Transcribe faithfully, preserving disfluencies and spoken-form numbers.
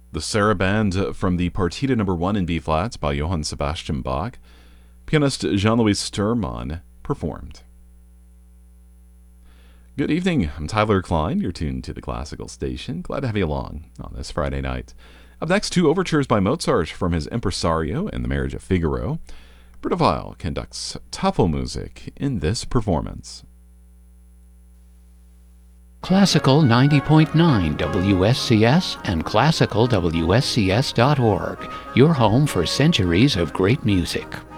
The Sarabande from the Partita Number One in B flat by Johann Sebastian Bach. Pianist Jean-Louis Sturman performed. Good evening, I'm Tyler Klein. You're tuned to the Classical Station. Glad to have you along on this Friday night. Up next, two overtures by Mozart from his Impresario and the Marriage of Figaro. Britta Weil conducts Tafelmusik in this performance. Classical ninety point nine W S C S and classical W S C S dot org, your home for centuries of great music.